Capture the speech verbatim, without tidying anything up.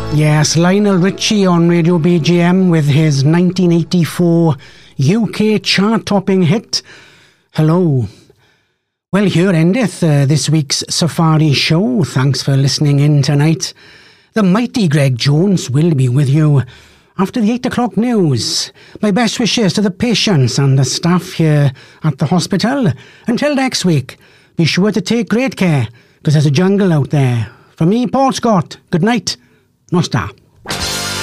Yes, Lionel Richie on Radio B G M with his nineteen eighty-four U K chart-topping hit, Hello. Well, here endeth uh, this week's Safari Show. Thanks for listening in tonight. The mighty Greg Jones will be with you after the eight o'clock news. My best wishes to the patients and the staff here at the hospital. Until next week, be sure to take great care, because there's a jungle out there. From me, Paul Scott, good night. No stop.